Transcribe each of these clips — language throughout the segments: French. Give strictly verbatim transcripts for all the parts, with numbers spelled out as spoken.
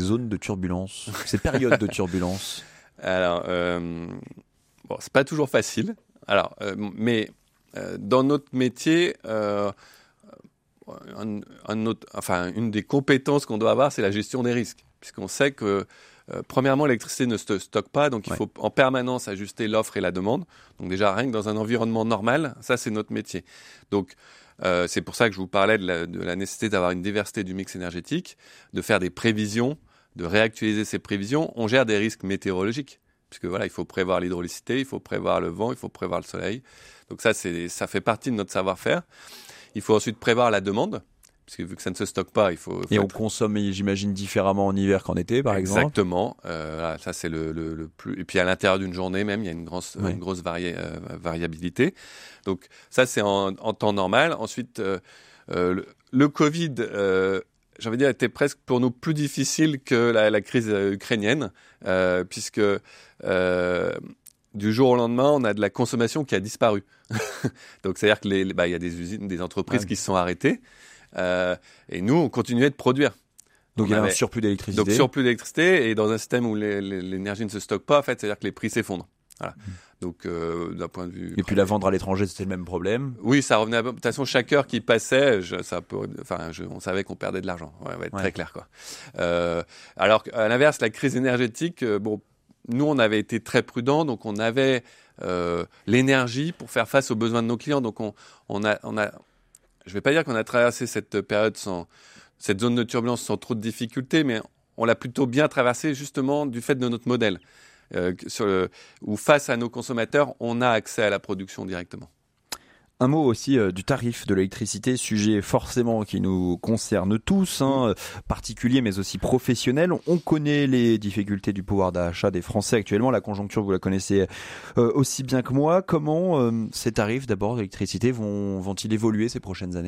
zones de turbulence, ces périodes de turbulence? Alors, euh, bon, c'est pas toujours facile. Alors, euh, mais euh, dans notre métier, euh, un, un autre, enfin, une des compétences qu'on doit avoir, c'est la gestion des risques, puisqu'on sait que euh, premièrement, l'électricité ne se stocke pas, donc il ouais. faut en permanence ajuster l'offre et la demande. Donc déjà, rien que dans un environnement normal, ça c'est notre métier. Donc euh, c'est pour ça que je vous parlais de la, de la nécessité d'avoir une diversité du mix énergétique, de faire des prévisions, de réactualiser ces prévisions. On gère des risques météorologiques, puisque voilà, il faut prévoir l'hydraulicité, il faut prévoir le vent, il faut prévoir le soleil. Donc ça, c'est, ça fait partie de notre savoir-faire. Il faut ensuite prévoir la demande, puisque vu que ça ne se stocke pas, il faut... faut Et être... on consomme, j'imagine, différemment en hiver qu'en été, par exemple. Exactement. Euh, voilà, ça, c'est le, le, le plus... Et puis, à l'intérieur d'une journée même, il y a une grosse, oui. une grosse vari... euh, variabilité. Donc, ça, c'est en, en temps normal. Ensuite, euh, euh, le, le Covid, euh, j'ai envie de dire, était presque pour nous plus difficile que la, la crise ukrainienne, euh, puisque... Euh, du jour au lendemain, on a de la consommation qui a disparu. Donc, c'est-à-dire qu'il bah, y a des usines, des entreprises ah oui. qui se sont arrêtées. Euh, et nous, on continuait de produire. Donc, on il y a avait un surplus d'électricité. Donc, surplus d'électricité. Et dans un système où les, les, l'énergie ne se stocke pas, en fait, c'est-à-dire que les prix s'effondrent. Voilà. Mmh. Donc, euh, d'un point de vue... Et puis, la vendre à l'étranger, c'était le même problème. Oui, ça revenait à... De toute façon, chaque heure qui passait, je, ça peut... enfin, je, on savait qu'on perdait de l'argent. Ouais, ouais, ouais. Très clair, quoi. Euh, alors, à l'inverse, la crise énergétique, euh, bon... Nous, on avait été très prudents, donc on avait euh, l'énergie pour faire face aux besoins de nos clients. Donc, on, on a, on a, je ne vais pas dire qu'on a traversé cette période sans, cette zone de turbulence sans trop de difficultés, mais on l'a plutôt bien traversée justement du fait de notre modèle, euh, sur le, où face à nos consommateurs, on a accès à la production directement. Un mot aussi euh, du tarif de l'électricité, sujet forcément qui nous concerne tous, hein, mmh. particuliers mais aussi professionnels. On connaît les difficultés du pouvoir d'achat des Français actuellement. La conjoncture, vous la connaissez euh, aussi bien que moi. Comment euh, ces tarifs d'abord d'électricité vont, vont-ils évoluer ces prochaines années ?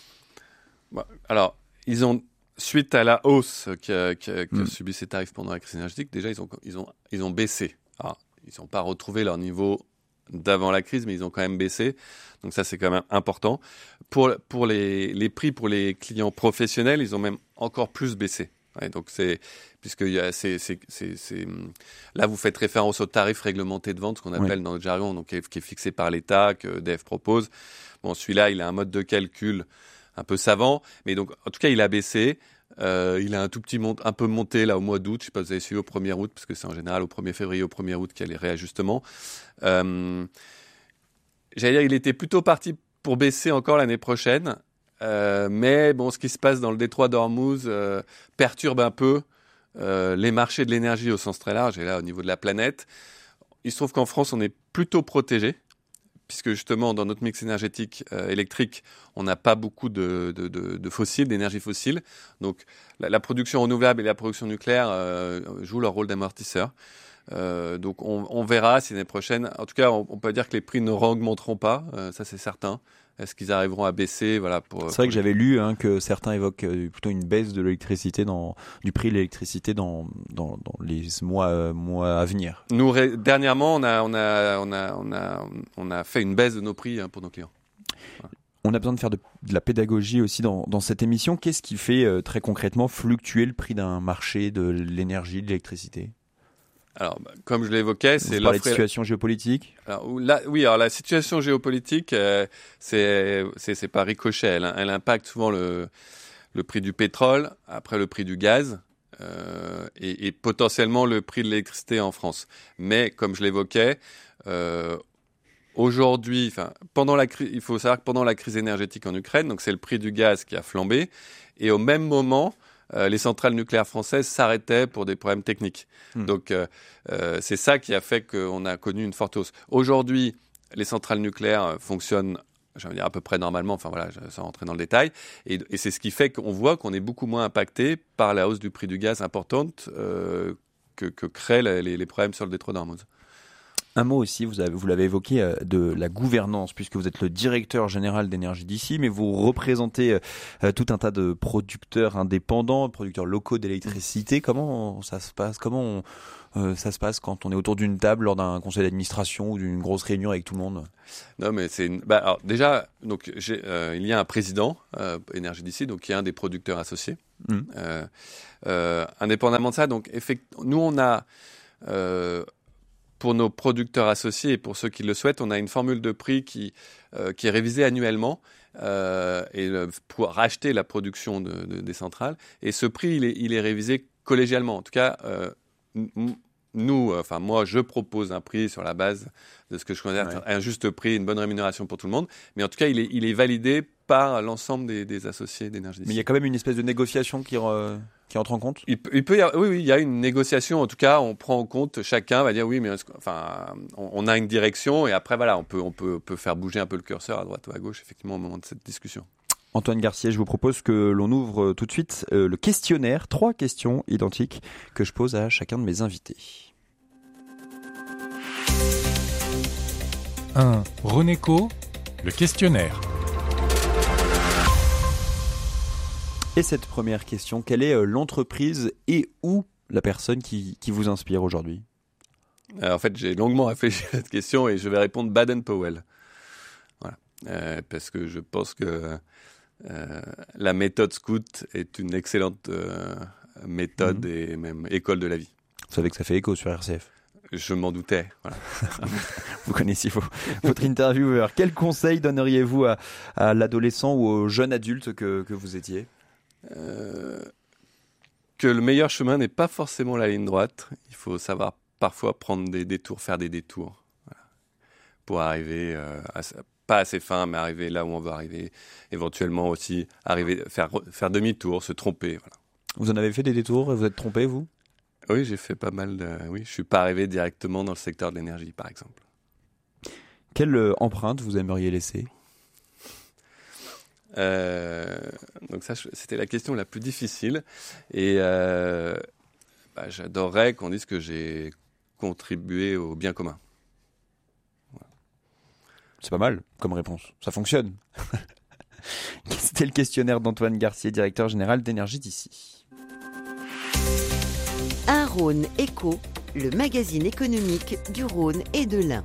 Bah, alors, ils ont, suite à la hausse que, que, que mmh. subissent ces tarifs pendant la crise énergétique, déjà ils ont, ils ont, ils ont baissé. Alors, ils n'ont pas retrouvé leur niveau d'avant la crise, mais ils ont quand même baissé. Donc ça, c'est quand même important. Pour, pour les, les prix pour les clients professionnels, ils ont même encore plus baissé. Ouais, donc c'est, puisque y a, c'est, c'est, c'est, c'est, là, vous faites référence au tarif réglementé de vente, ce qu'on appelle oui. dans notre jargon, donc, qui est, qui est fixé par l'État, que E D F propose. Bon, celui-là, il a un mode de calcul un peu savant, mais donc, en tout cas, il a baissé. Euh, il a un tout petit mont- un peu monté là au mois d'août. Je ne sais pas si vous avez suivi au premier août, parce que c'est en général au premier février, au premier août qu'il y a les réajustements. Euh, j'allais dire, il était plutôt parti pour baisser encore l'année prochaine. Euh, mais bon, ce qui se passe dans le détroit d'Ormuz euh, perturbe un peu euh, les marchés de l'énergie au sens très large, et là au niveau de la planète. Il se trouve qu'en France, on est plutôt protégé, puisque justement, dans notre mix énergétique euh, électrique, on n'a pas beaucoup de, de, de, de fossiles, d'énergie fossile. Donc, la, la production renouvelable et la production nucléaire euh, jouent leur rôle d'amortisseur. Euh, donc, on, on verra si l'année prochaine... En tout cas, on, on peut dire que les prix ne réaugmenteront pas, euh, ça c'est certain. Est-ce qu'ils arriveront à baisser voilà, pour, C'est vrai pour que les... j'avais lu hein, que certains évoquent euh, plutôt une baisse de l'électricité, dans, du prix de l'électricité dans, dans, dans les mois, euh, mois à venir. Nous, ré... dernièrement, on a, on, a, on, a, on, a, on a fait une baisse de nos prix hein, pour nos clients. Voilà. On a besoin de faire de, de la pédagogie aussi dans, dans cette émission. Qu'est-ce qui fait euh, très concrètement fluctuer le prix d'un marché de l'énergie, de l'électricité ? Alors, bah, comme je l'évoquais, c'est Vous parlez de situation géopolitique. Alors, là, oui, alors la situation géopolitique, euh, c'est, c'est, c'est pas ricochet. Elle, elle impacte souvent le, le prix du pétrole, après le prix du gaz euh, et, et potentiellement le prix de l'électricité en France. Mais comme je l'évoquais, euh, aujourd'hui, enfin, pendant la crise, il faut savoir que pendant la crise énergétique en Ukraine, donc c'est le prix du gaz qui a flambé, et au même moment, Euh, les centrales nucléaires françaises s'arrêtaient pour des problèmes techniques. Mmh. Donc, euh, euh, c'est ça qui a fait qu'on a connu une forte hausse. Aujourd'hui, les centrales nucléaires fonctionnent, j'ai envie de dire, à peu près normalement, enfin voilà, sans rentrer dans le détail. Et, et c'est ce qui fait qu'on voit qu'on est beaucoup moins impacté par la hausse du prix du gaz importante euh, que, que créent les, les problèmes sur le détroit d'Ormuz. Un mot aussi, vous, avez, vous l'avez évoqué, euh, de la gouvernance, puisque vous êtes le directeur général d'énergie d'ici, mais vous représentez euh, tout un tas de producteurs indépendants, producteurs locaux d'électricité. Comment ça se passe ? Comment on, euh, ça se passe quand on est autour d'une table lors d'un conseil d'administration ou d'une grosse réunion avec tout le monde ? Non, mais c'est une... bah, alors, déjà, donc, j'ai, euh, il y a un président euh, énergie d'ici, donc qui est un des producteurs associés. Mmh. Euh, euh, indépendamment de ça, donc effect... nous on a euh, pour nos producteurs associés et pour ceux qui le souhaitent, on a une formule de prix qui euh, qui est révisée annuellement euh, et euh, pour racheter la production de, de, des centrales. Et ce prix il est il est révisé collégialement. En tout cas, euh, m- nous, enfin moi, je propose un prix sur la base de ce que je considère ouais. un juste prix, une bonne rémunération pour tout le monde. Mais en tout cas, il est, il est validé par l'ensemble des, des associés d'énergie. Mais il y a quand même une espèce de négociation qui, re, qui entre en compte. Il, il peut y avoir, oui, oui, il y a une négociation. En tout cas, on prend en compte. Chacun va dire oui, mais enfin, on, on a une direction et après voilà, on peut, on peut, on peut faire bouger un peu le curseur à droite ou à gauche, effectivement, au moment de cette discussion. Antoine Garcier, je vous propose que l'on ouvre tout de suite euh, le questionnaire. Trois questions identiques que je pose à chacun de mes invités. un. Renéco, le questionnaire. Et cette première question, quelle est l'entreprise et ou la personne qui, qui vous inspire aujourd'hui ? Alors, en fait, j'ai longuement réfléchi à cette question et je vais répondre Baden-Powell. Voilà. Euh, parce que je pense que euh, la méthode Scout est une excellente euh, méthode mmh. et même école de la vie. Vous savez que ça fait écho sur R C F. Je m'en doutais. Voilà. Vous connaissiez vos, votre intervieweur. Quel conseil donneriez-vous à, à l'adolescent ou au jeune adulte que, que vous étiez ? euh, Que le meilleur chemin n'est pas forcément la ligne droite. Il faut savoir parfois prendre des détours, faire des détours voilà, pour arriver, euh, à, pas à ses fins, mais arriver là où on veut arriver. Éventuellement aussi arriver, faire, faire demi-tour, se tromper. Voilà. Vous en avez fait des détours et vous êtes trompé, vous ? Oui, j'ai fait pas mal de... Oui, je suis pas arrivé directement dans le secteur de l'énergie, par exemple. Quelle euh, empreinte vous aimeriez laisser ? euh, Donc ça, c'était la question la plus difficile. Et euh, bah, j'adorerais qu'on dise que j'ai contribué au bien commun. Voilà. C'est pas mal comme réponse. Ça fonctionne. C'était le questionnaire d'Antoine Garcier, directeur général d'Énergie d'ici. Un Rhône Éco, le magazine économique du Rhône et de l'Ain.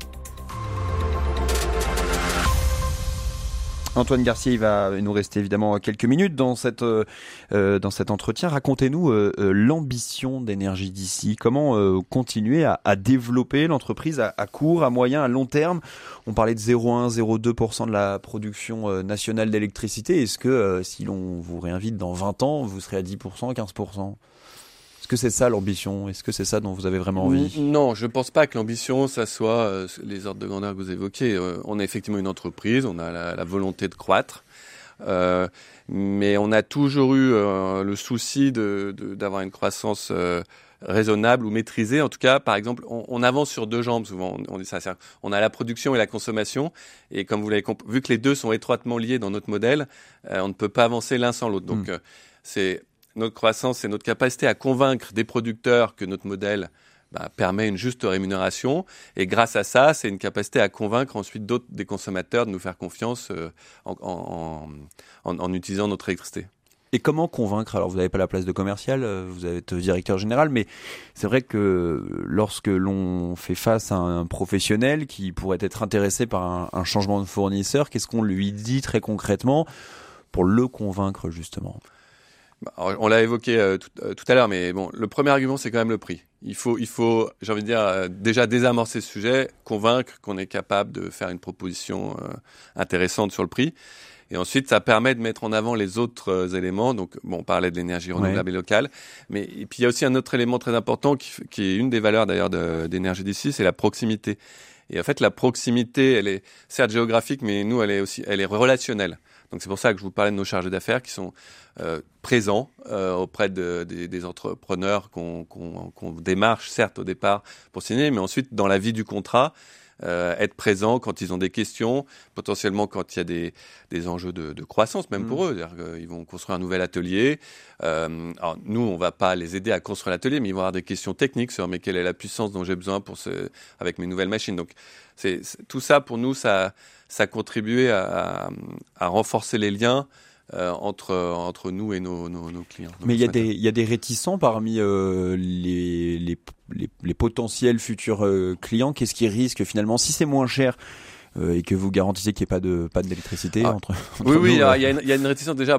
Antoine Garcier, il va nous rester évidemment quelques minutes dans, cette, euh, dans cet entretien. Racontez-nous euh, l'ambition d'Énergie d'ici. Comment euh, continuer à, à développer l'entreprise à, à court, à moyen, à long terme ? On parlait de zéro virgule un à zéro virgule deux pour cent de la production euh, nationale d'électricité. Est-ce que euh, si l'on vous réinvite dans vingt ans, vous serez à dix pour cent, quinze pour cent ? Est-ce que c'est ça l'ambition ? Est-ce que c'est ça dont vous avez vraiment envie ? Non, je ne pense pas que l'ambition, ça soit euh, les ordres de grandeur que vous évoquez. Euh, on est effectivement une entreprise, on a la, la volonté de croître, euh, mais on a toujours eu euh, le souci de, de, d'avoir une croissance euh, raisonnable ou maîtrisée. En tout cas, par exemple, on, on avance sur deux jambes souvent. On, on dit ça, c'est, on a la production et la consommation, et comme vous l'avez compris, vu que les deux sont étroitement liés dans notre modèle, euh, on ne peut pas avancer l'un sans l'autre. Donc, mmh. euh, c'est notre croissance et notre capacité à convaincre des producteurs que notre modèle bah, permet une juste rémunération. Et grâce à ça, c'est une capacité à convaincre ensuite d'autres des consommateurs de nous faire confiance euh, en, en, en, en utilisant notre électricité. Et comment convaincre ? Alors, vous n'avez pas la place de commercial, vous êtes directeur général, mais c'est vrai que lorsque l'on fait face à un professionnel qui pourrait être intéressé par un, un changement de fournisseur, qu'est-ce qu'on lui dit très concrètement pour le convaincre justement ? Alors, on l'a évoqué euh, tout, euh, tout à l'heure, mais bon, le premier argument, c'est quand même le prix. Il faut, il faut, j'ai envie de dire, euh, déjà désamorcer ce sujet, convaincre qu'on est capable de faire une proposition euh, intéressante sur le prix. Et ensuite, ça permet de mettre en avant les autres euh, éléments. Donc, bon, on parlait de l'énergie renouvelable ouais. et locale. Mais et puis, il y a aussi un autre élément très important qui, qui est une des valeurs d'ailleurs de, d'Énergie d'ici, c'est la proximité. Et en fait, la proximité, elle est certes géographique, mais nous, elle est aussi, elle est relationnelle. Donc c'est pour ça que je vous parlais de nos chargés d'affaires qui sont euh, présents euh, auprès de, de, des entrepreneurs qu'on, qu'on, qu'on démarche, certes au départ pour signer, mais ensuite dans la vie du contrat, euh, être présent quand ils ont des questions, potentiellement quand il y a des, des enjeux de, de croissance, même mmh. pour eux. C'est-à-dire qu'ils vont construire un nouvel atelier. Euh, alors nous, on ne va pas les aider à construire l'atelier, mais ils vont avoir des questions techniques sur mais quelle est la puissance dont j'ai besoin pour ce, avec mes nouvelles machines. Donc c'est, c'est, tout ça, pour nous, ça, ça a contribué à, à, à renforcer les liens Euh, entre, entre nous et nos, nos, nos clients. Mais il y, y a des réticents parmi euh, les, les, les, les potentiels futurs euh, clients. Qu'est-ce qui risque finalement, si c'est moins cher euh, et que vous garantissez qu'il n'y ait pas de, pas d'électricité ah, entre, entre Oui, nous, oui, euh... il y, y a une réticence déjà. Bon,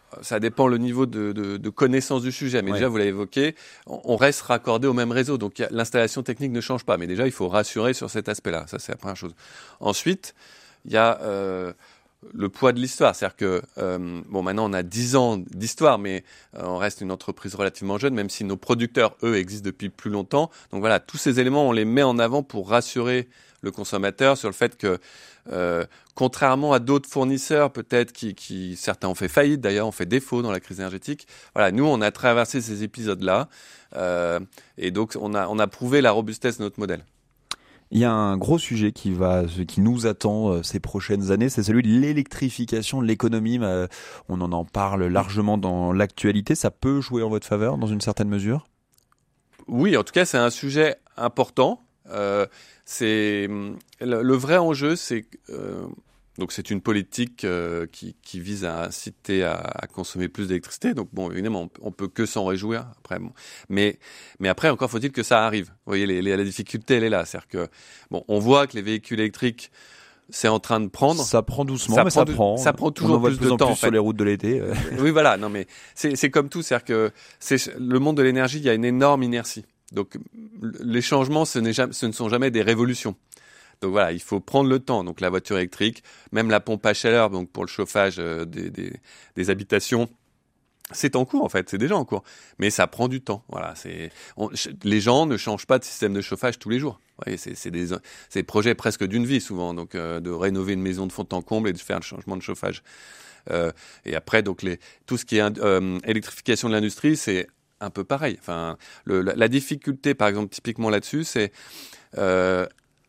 ça dépend le niveau de, de, de connaissance du sujet. Mais ouais. déjà, vous l'avez évoqué, on, on reste raccordé au même réseau. Donc, y a, l'installation technique ne change pas. Mais déjà, il faut rassurer sur cet aspect-là. Ça, c'est la première chose. Ensuite, il y a euh, le poids de l'histoire. C'est-à-dire que, euh, bon, maintenant, on a dix ans d'histoire, mais euh, on reste une entreprise relativement jeune, même si nos producteurs, eux, existent depuis plus longtemps. Donc, voilà, tous ces éléments, on les met en avant pour rassurer le consommateur sur le fait que, euh, contrairement à d'autres fournisseurs, peut-être qui, qui, certains ont fait faillite, d'ailleurs, ont fait défaut dans la crise énergétique. Voilà, nous, on a traversé ces épisodes-là, euh, et donc on a, on a prouvé la robustesse de notre modèle. Il y a un gros sujet qui va, qui nous attend euh, ces prochaines années, c'est celui de l'électrification de l'économie. Euh, on en en parle largement dans l'actualité. Ça peut jouer en votre faveur, dans une certaine mesure ? Oui, en tout cas, c'est un sujet important. Euh, c'est le, le vrai enjeu, c'est euh, donc c'est une politique euh, qui, qui vise à inciter à, à consommer plus d'électricité. Donc bon, évidemment, on, on peut que s'en réjouir. Après, bon, mais mais après, encore faut-il que ça arrive. Vous voyez, les, les, la difficulté, elle est là. C'est-à-dire que bon, on voit que les véhicules électriques, c'est en train de prendre. Ça prend doucement, ça mais prend ça de, prend. Ça prend toujours on en voit plus de, plus de en temps plus en fait. sur les routes de l'été. Oui, voilà. Non, mais c'est c'est comme tout. C'est-à-dire que c'est le monde de l'énergie. Il y a une énorme inertie. Donc, les changements, ce, n'est jamais, ce ne sont jamais des révolutions. Donc voilà, il faut prendre le temps. Donc la voiture électrique, même la pompe à chaleur, donc pour le chauffage euh, des, des, des habitations, c'est en cours en fait, c'est déjà en cours. Mais ça prend du temps. Voilà, c'est on, les gens ne changent pas de système de chauffage tous les jours. Vous voyez, c'est, c'est des, c'est des projets presque d'une vie souvent. Donc euh, de rénover une maison de fond en comble et de faire le changement de chauffage. Euh, et après, donc les, tout ce qui est euh, électrification de l'industrie, c'est un peu pareil. Enfin, le, la, la difficulté, par exemple, typiquement là-dessus, c'est euh,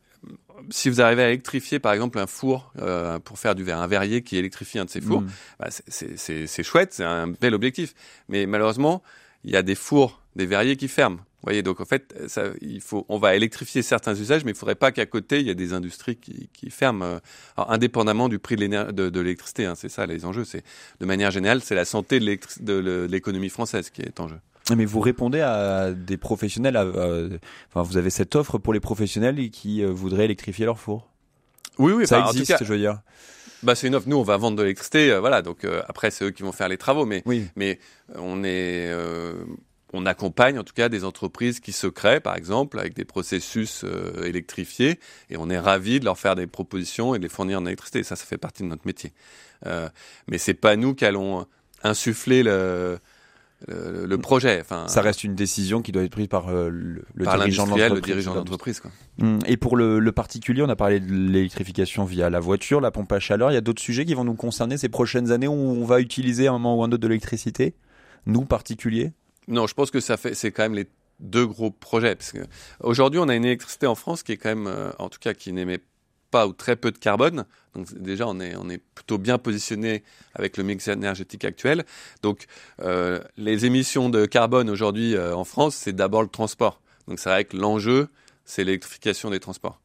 si vous arrivez à électrifier, par exemple, un four euh, pour faire du verre, un verrier qui électrifie un de ces fours, mmh. bah, c'est, c'est, c'est, c'est chouette, c'est un bel objectif. Mais malheureusement, il y a des fours, des verriers qui ferment. Vous voyez, donc en fait, ça, il faut, on va électrifier certains usages, mais il ne faudrait pas qu'à côté, il y ait des industries qui, qui ferment, euh, alors, indépendamment du prix de, de, de l'électricité. Hein, c'est ça les enjeux. C'est, de manière générale, c'est la santé de, l'électri- de, de l'économie française qui est en jeu. Mais vous répondez à des professionnels, à, à, enfin, vous avez cette offre pour les professionnels qui euh, voudraient électrifier leur four. Oui, oui, ça bah, existe, en tout cas, je veux dire. Bah, c'est une offre. Nous, on va vendre de l'électricité, euh, voilà. Donc euh, après, c'est eux qui vont faire les travaux, mais oui. mais on est, euh, on accompagne en tout cas des entreprises qui se créent, par exemple, avec des processus euh, électrifiés, et on est ravis de leur faire des propositions et de les fournir en électricité. Ça, ça fait partie de notre métier. Euh, mais c'est pas nous qui allons insuffler le Le, le projet. Enfin, ça reste une décision qui doit être prise par euh, le, le par dirigeant de l'entreprise. l'entreprise. Le dirigeant d'entreprise, quoi. Et pour le, le particulier, on a parlé de l'électrification via la voiture, la pompe à chaleur. Il y a d'autres sujets qui vont nous concerner ces prochaines années où on va utiliser à un moment ou un autre de l'électricité, nous particuliers. Non, je pense que ça fait, c'est quand même les deux gros projets. Parce que aujourd'hui, on a une électricité en France qui est quand même, euh, en tout cas, qui n'émet pas ou très peu de carbone. Donc déjà, on est, on est plutôt bien positionné avec le mix énergétique actuel. Donc euh, les émissions de carbone aujourd'hui euh, en France, c'est d'abord le transport. Donc c'est vrai que l'enjeu, c'est l'électrification des transports.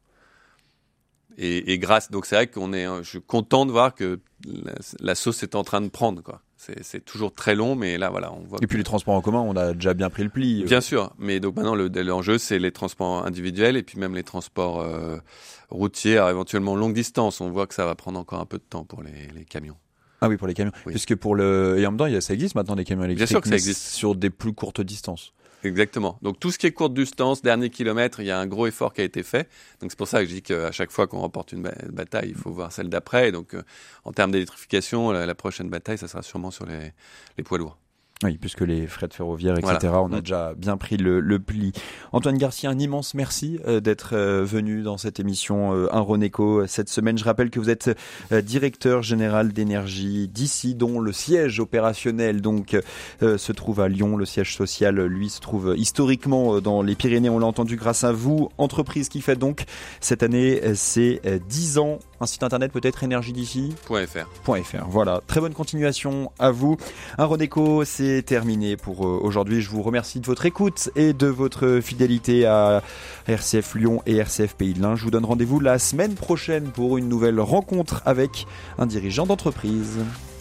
Et, et grâce, donc c'est vrai qu'on est, je suis content de voir que la, la sauce est en train de prendre, quoi. C'est, c'est toujours très long, mais là, voilà, on voit. Et puis les transports en commun, on a déjà bien pris le pli. Bien sûr, mais donc maintenant le, l'enjeu, c'est les transports individuels et puis même les transports euh, routiers, alors éventuellement longue distance. On voit que ça va prendre encore un peu de temps pour les, les camions. Ah oui, pour les camions. Oui. Puisque pour le, et en même temps, ça existe maintenant des camions électriques. Bien sûr que ça existe sur des plus courtes distances. Exactement. Donc tout ce qui est courte distance, dernier kilomètre, il y a un gros effort qui a été fait. Donc c'est pour ça que je dis qu'à chaque fois qu'on remporte une bataille, il faut voir celle d'après. Et donc euh, en termes d'électrification, la, la prochaine bataille, ça sera sûrement sur les, les poids lourds. Oui, puisque les frais de ferroviaire, et cetera, voilà. On a déjà bien pris le, le pli. Antoine Garcia, un immense merci euh, d'être euh, venu dans cette émission euh, Un Roneco cette semaine. Je rappelle que vous êtes euh, directeur général d'énergie d'ici, dont le siège opérationnel donc euh, se trouve à Lyon. Le siège social, lui, se trouve historiquement dans les Pyrénées. On l'a entendu grâce à vous. Entreprise qui fait donc cette année ses dix ans. Un site internet peut-être énergie-d'ici .fr. .fr. Voilà. Très bonne continuation à vous. Un Roneco, c'est terminé pour aujourd'hui. Je vous remercie de votre écoute et de votre fidélité à R C F Lyon et R C F Pays de l'Ain. Je vous donne rendez-vous la semaine prochaine pour une nouvelle rencontre avec un dirigeant d'entreprise.